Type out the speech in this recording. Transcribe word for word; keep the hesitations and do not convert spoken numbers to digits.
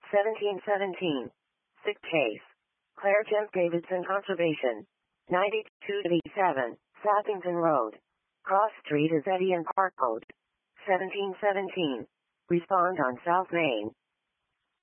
seventeen seventeen. Sick case. Claire Kemp Davidson Conservation. ninety-two eighty-seven, Sappington Road. Cross Street is Eddie and Park Code. seventeen seventeen. Respond on South Main.